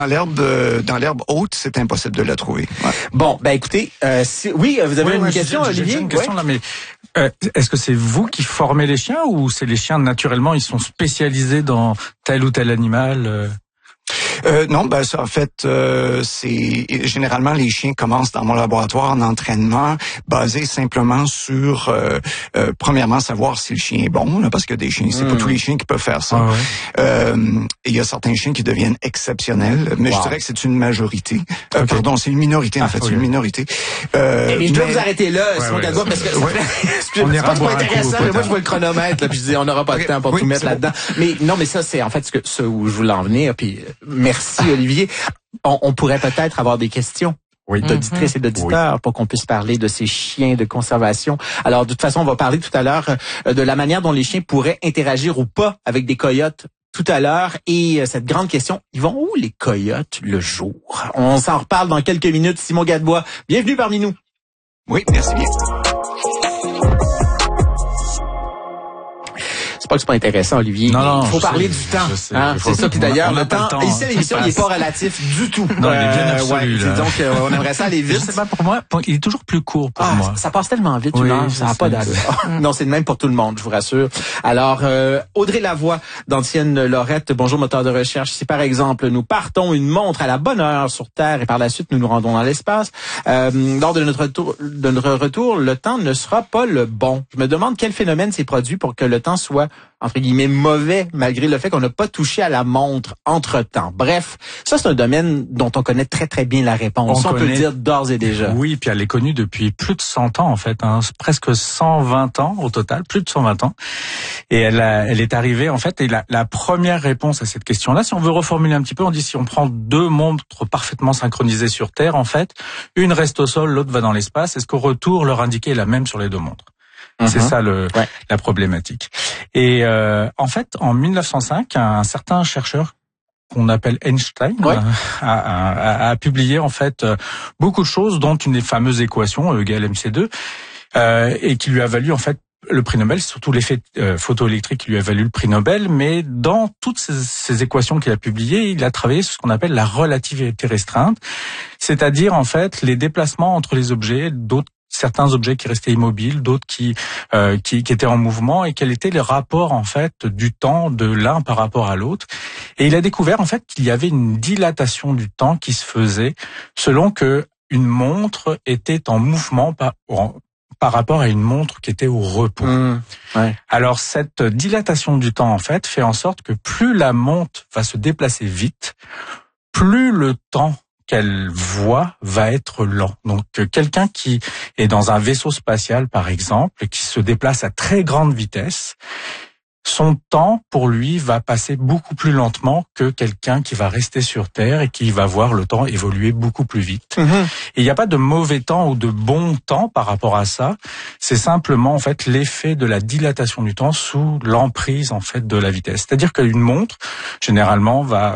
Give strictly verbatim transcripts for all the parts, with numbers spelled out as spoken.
Dans l'herbe, euh, dans l'herbe haute, c'est impossible de la trouver. Ouais. Bon, ben écoutez, euh, si, oui, vous avez oui, une ouais, question, j'ai, Olivier? J'ai une question ouais. là, mais euh, est-ce que c'est vous qui formez les chiens ou c'est les chiens naturellement, ils sont spécialisés dans tel ou tel animal euh... Euh, non, ben ça, en fait, euh, c'est généralement les chiens commencent dans mon laboratoire en entraînement basé simplement sur euh, euh, premièrement savoir si le chien est bon, là, parce que des chiens, c'est mmh. pas tous les chiens qui peuvent faire ça. Ah ouais. euh, il y a certains chiens qui deviennent exceptionnels, mais wow. je dirais que c'est une majorité. Euh, okay. Pardon, c'est une minorité en ah, fait, okay. c'est une minorité. Euh, mais je dois mais... vous arrêter là, ouais, Simon ouais, Gadbois, parce que ouais. c'est pas trop intéressant. Coup, moi, je vois le chronomètre, là, puis je dis, on n'aura pas okay. de temps pour oui, tout mettre là-dedans. Bon. Mais non, mais ça, c'est en fait ce que ce où je voulais en venir. Puis merci Olivier. On, on pourrait peut-être avoir des questions. Oui. D'auditrices et d'auditeurs oui. pour qu'on puisse parler de ces chiens de conservation. Alors, de toute façon, on va parler tout à l'heure de la manière dont les chiens pourraient interagir ou pas avec des coyotes tout à l'heure. Et cette grande question, ils vont où les coyotes le jour? On s'en reparle dans quelques minutes. Simon Gadbois, bienvenue parmi nous. Oui, merci bien. Pas que c'est pas intéressant, Olivier. Non, non, il faut parler sais, du temps. Sais, hein, c'est ça. Puis d'ailleurs, le temps, temps, ici, l'émission, il n'est pas relatif du tout. Non, euh, il est bien absolu, ouais, là. Donc, euh, on aimerait ça aller vite. Je sais pas pour moi, il est toujours plus court pour ah, moi. Ça, ça passe tellement vite, oui, une heure, ça n'a pas d'allure. Non, c'est le même pour tout le monde, je vous rassure. Alors, euh, Audrey Lavoie, d'Ancienne Lorette, bonjour moteur de recherche. Si par exemple, nous partons une montre à la bonne heure sur Terre et par la suite, nous nous rendons dans l'espace, euh, lors de notre retour, de notre retour, le temps ne sera pas le bon. Je me demande quel phénomène s'est produit pour que le temps soit entre guillemets mauvais, malgré le fait qu'on n'a pas touché à la montre entre-temps. Bref, ça c'est un domaine dont on connaît très très bien la réponse. On, on connaît, peut dire d'ores et déjà. Oui, puis elle est connue depuis plus de cent ans en fait, hein, presque cent vingt ans au total, plus de cent vingt ans. Et elle, a, elle est arrivée en fait, et la, la première réponse à cette question-là, si on veut reformuler un petit peu, on dit si on prend deux montres parfaitement synchronisées sur Terre, en fait, une reste au sol, l'autre va dans l'espace, est-ce qu'au retour, leur indiqué est la même sur les deux montres? C'est mm-hmm. ça le, ouais. la problématique. Et euh, en fait, en mille neuf cent cinq, un certain chercheur qu'on appelle Einstein ouais. a, a, a publié en fait beaucoup de choses, dont une des fameuses équations E égale M C deux, euh, et qui lui a valu en fait le prix Nobel, surtout l'effet euh, photoélectrique qui lui a valu le prix Nobel. Mais dans toutes ces, ces équations qu'il a publiées, il a travaillé sur ce qu'on appelle la relativité restreinte, c'est-à-dire en fait les déplacements entre les objets, d'autres certains objets qui restaient immobiles, d'autres qui, euh, qui qui étaient en mouvement, et quel était le rapport en fait du temps de l'un par rapport à l'autre. Et il a découvert en fait qu'il y avait une dilatation du temps qui se faisait selon que une montre était en mouvement par, par rapport à une montre qui était au repos. Mmh, ouais. Alors cette dilatation du temps en fait fait en sorte que plus la montre va se déplacer vite, plus le temps qu'elle voit va être lent. Donc quelqu'un qui est dans un vaisseau spatial par exemple, qui se déplace à très grande vitesse, son temps pour lui va passer beaucoup plus lentement que quelqu'un qui va rester sur Terre et qui va voir le temps évoluer beaucoup plus vite. Mmh. Et il n'y a pas de mauvais temps ou de bon temps par rapport à ça. C'est simplement en fait l'effet de la dilatation du temps sous l'emprise en fait de la vitesse. C'est-à-dire qu'une montre généralement va,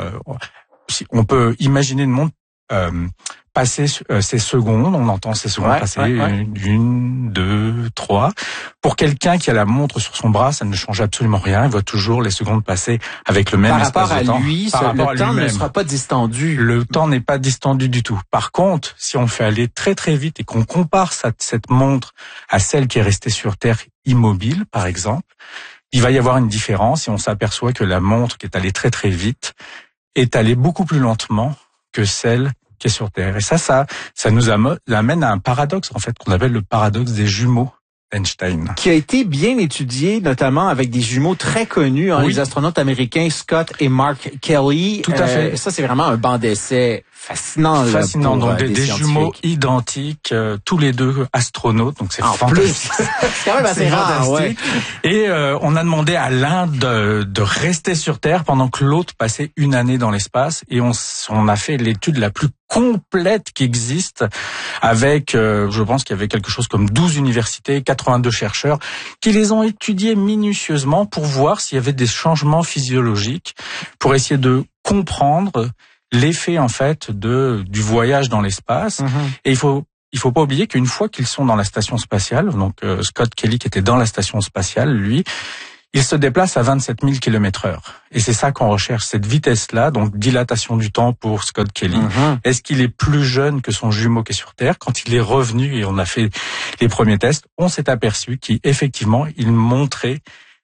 on peut imaginer une montre Euh, passer euh, ces secondes, on entend ces secondes ouais, passer, ouais, ouais. une, deux, trois. Pour quelqu'un qui a la montre sur son bras, ça ne change absolument rien. Il voit toujours les secondes passer avec le même par espace de temps. Par lui, Par ce, rapport le à temps lui-même. ne sera pas distendu. Le temps n'est pas distendu du tout. Par contre, si on fait aller très très vite et qu'on compare cette, cette montre à celle qui est restée sur Terre immobile, par exemple, il va y avoir une différence et on s'aperçoit que la montre qui est allée très très vite est allée beaucoup plus lentement que celle qui est sur Terre. Et ça, ça, ça nous amène à un paradoxe, en fait, qu'on appelle le paradoxe des jumeaux d'Einstein. Qui a été bien étudié, notamment avec des jumeaux très connus, hein, oui. les astronautes américains Scott et Mark Kelly. Tout à fait. Euh, ça, c'est vraiment un banc d'essai fascinant. Fascinant. Là, pour, donc, euh, des, des, des jumeaux identiques, euh, tous les deux astronautes. Donc, c'est en fantastique. Plus. C'est quand même assez rare, ouais. Et euh, on a demandé à l'un de, de rester sur Terre pendant que l'autre passait une année dans l'espace. Et on, on a fait l'étude la plus complète qui existe avec, euh, je pense qu'il y avait quelque chose comme douze universités, quatre-vingt-deux chercheurs qui les ont étudiés minutieusement pour voir s'il y avait des changements physiologiques, pour essayer de comprendre l'effet en fait de du voyage dans l'espace. Mmh. Et il faut il faut pas oublier qu'une fois qu'ils sont dans la station spatiale, donc euh, Scott Kelly qui était dans la station spatiale, lui, il se déplace à vingt-sept mille kilomètres heure. Et c'est ça qu'on recherche, cette vitesse-là, donc dilatation du temps pour Scott Kelly. Mm-hmm. Est-ce qu'il est plus jeune que son jumeau qui est sur Terre? Quand il est revenu et on a fait les premiers tests, on s'est aperçu qu'effectivement, il montrait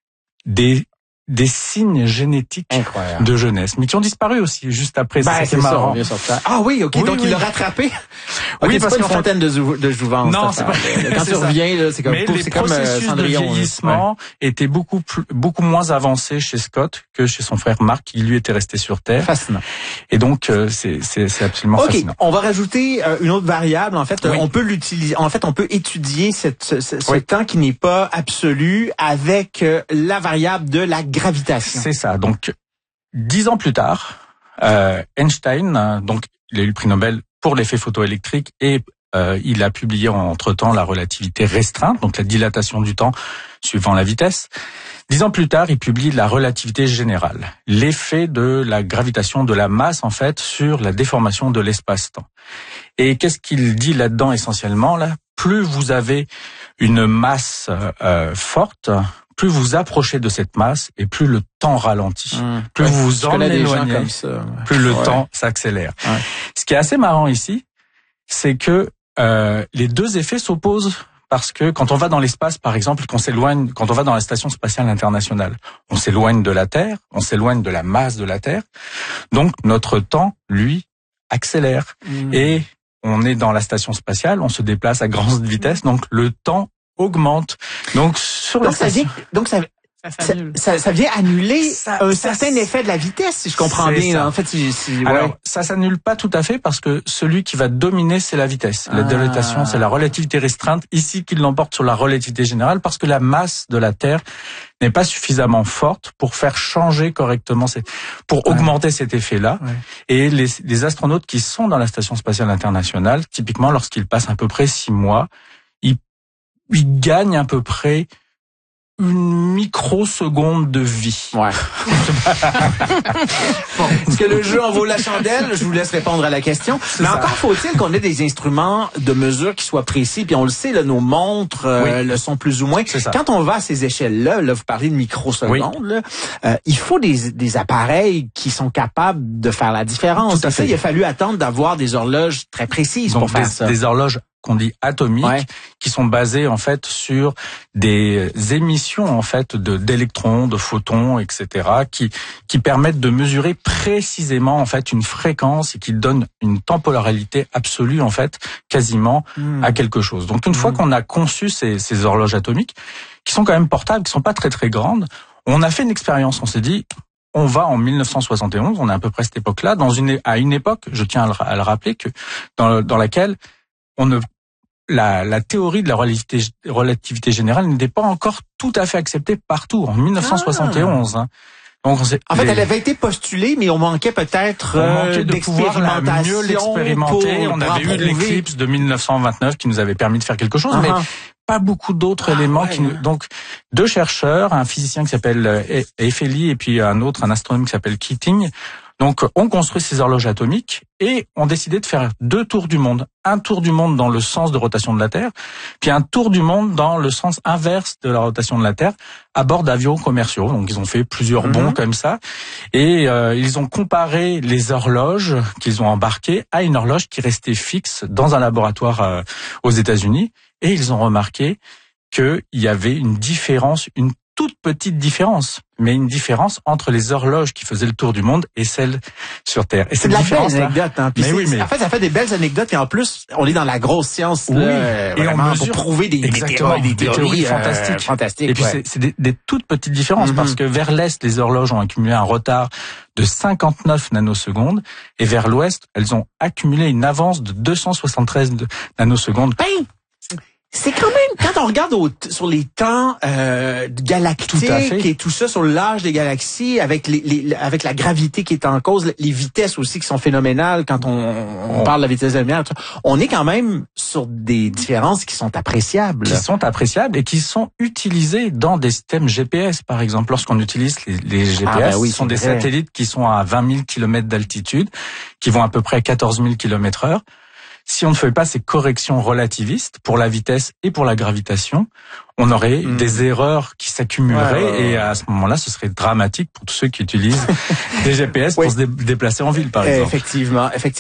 des des signes génétiques Incroyable. De jeunesse, mais qui ont disparu aussi juste après. Ben, c'est marrant. Ça, ah oui, ok. Oui, donc oui. il l'a rattrapé. Okay, oui, parce que fontaine de, jou- de jouvence. Non, c'est pas. Quand tu reviens, là, c'est comme. Mais les c'est processus comme, euh, de vieillissement ouais. étaient beaucoup plus, beaucoup moins avancés chez Scott que chez son frère Mark, qui lui était resté sur Terre. Fascinant. Et donc euh, c'est c'est c'est absolument okay. fascinant. Ok, on va rajouter euh, une autre variable. En fait, oui. on peut l'utiliser. En fait, on peut étudier cette, ce, ce oui. temps qui n'est pas absolu avec euh, la variable de la gravitation. C'est ça. Donc, dix ans plus tard, euh, Einstein, donc, il a eu le prix Nobel pour l'effet photoélectrique et euh, il a publié entre-temps la relativité restreinte, donc la dilatation du temps suivant la vitesse. Dix ans plus tard, il publie la relativité générale, l'effet de la gravitation de la masse, en fait, sur la déformation de l'espace-temps. Et qu'est-ce qu'il dit là-dedans essentiellement, là? Plus vous avez une masse euh, forte, plus vous approchez de cette masse et plus le temps ralentit. Mmh. Plus ouais, vous vous en éloignez, comme ça. plus le ouais. temps s'accélère. Ouais. Ce qui est assez marrant ici, c'est que euh, les deux effets s'opposent parce que quand on va dans l'espace, par exemple, qu'on s'éloigne, quand on va dans la station spatiale internationale, on s'éloigne de la Terre, on s'éloigne de la masse de la Terre. Donc notre temps, lui, accélère. Mmh. Et on est dans la station spatiale, on se déplace à grande vitesse, donc le temps augmente. Donc sur donc la ça station... vient, donc ça ça, ça, ça vient annuler ça, un ça, certain effet de la vitesse, si je comprends bien. Là. En fait, si, si, ouais. Alors ça s'annule pas tout à fait parce que celui qui va dominer, c'est la vitesse. La ah. dilatation, c'est la relativité restreinte ici qui l'emporte sur la relativité générale parce que la masse de la Terre n'est pas suffisamment forte pour faire changer correctement, ces, pour ouais. augmenter cet effet-là. Ouais. Et les, les astronautes qui sont dans la station spatiale internationale, typiquement lorsqu'ils passent à peu près six mois, ils, ils gagnent à peu près une microseconde de vie. Ouais. Bon, est-ce que le jeu en vaut la chandelle? Je vous laisse répondre à la question. C'est Mais ça. Encore faut-il qu'on ait des instruments de mesure qui soient précis. Puis on le sait, là, nos montres euh, oui. le sont plus ou moins. Quand on va à ces échelles-là, là, vous parlez de microsecondes, oui. là, euh, il faut des, des appareils qui sont capables de faire la différence. Tout à fait. Ça, il a fallu attendre d'avoir des horloges très précises Donc pour faire des, ça. Des horloges qu'on dit atomiques, ouais. qui sont basées en fait sur des émissions en fait de d'électrons, de photons, et cetera, qui qui permettent de mesurer précisément en fait une fréquence et qui donnent une temporalité absolue en fait quasiment mmh. à quelque chose. Donc une mmh. fois qu'on a conçu ces, ces horloges atomiques, qui sont quand même portables, qui sont pas très très grandes, on a fait une expérience. On s'est dit on va en mille neuf cent soixante et onze, on est à peu près à cette époque-là, dans une à une époque, je tiens à le, à le rappeler, que dans dans laquelle on ne La, la théorie de la relativité, relativité générale n'était pas encore tout à fait acceptée partout en mille neuf cent soixante et onze. Ah. Hein. Donc on en fait, les... elle avait été postulée, mais on manquait peut-être on manquait de pouvoir la mieux l'expérimenter. On avait eu l'éclipse de mille neuf cent vingt-neuf qui nous avait permis de faire quelque chose, uh-huh. mais pas beaucoup d'autres ah, éléments. Ouais, qui nous... Donc deux chercheurs, un physicien qui s'appelle Eiffeli et puis un autre, un astronome qui s'appelle Keating. Donc, on construit ces horloges atomiques et on décidait de faire deux tours du monde. Un tour du monde dans le sens de rotation de la Terre, puis un tour du monde dans le sens inverse de la rotation de la Terre, à bord d'avions commerciaux. Donc, ils ont fait plusieurs mm-hmm. bonds comme ça. Et euh, ils ont comparé les horloges qu'ils ont embarquées à une horloge qui restait fixe dans un laboratoire euh, aux États-Unis. Et ils ont remarqué qu'il y avait une différence, une toute petite différence, mais une différence entre les horloges qui faisaient le tour du monde et celles sur Terre. Et c'est de la belle anecdote, hein. Puis mais oui, mais... en fait, ça fait des belles anecdotes et en plus, on est dans la grosse science, oui, là, et on mesure pour prouver des, exactement, des, théories, des, théories, des théories fantastiques. Euh, fantastiques. Et puis ouais. c'est, c'est des, des toutes petites différences mm-hmm. parce que vers l'est, les horloges ont accumulé un retard de cinquante-neuf nanosecondes et vers l'ouest, elles ont accumulé une avance de deux cent soixante-treize nanosecondes. Ben c'est quand même, quand on regarde au, sur les temps euh, galactiques tout et tout ça, sur l'âge des galaxies, avec les, les avec la gravité qui est en cause, les vitesses aussi qui sont phénoménales quand on, on parle de la vitesse de la lumière, on est quand même sur des différences qui sont appréciables. Qui sont appréciables et qui sont utilisées dans des systèmes G P S, par exemple. Lorsqu'on utilise les, les G P S, ah ben oui, ce sont des vrai. satellites qui sont à vingt mille kilomètres d'altitude, qui vont à peu près à quatorze mille kilomètres heure. si on ne fait pas ces corrections relativistes pour la vitesse et pour la gravitation, on aurait mmh. des erreurs qui s'accumuleraient ouais, ouais, ouais. et à ce moment-là, ce serait dramatique pour tous ceux qui utilisent des G P S oui. pour se dé- déplacer en ville, par exemple. Effectivement, effectivement.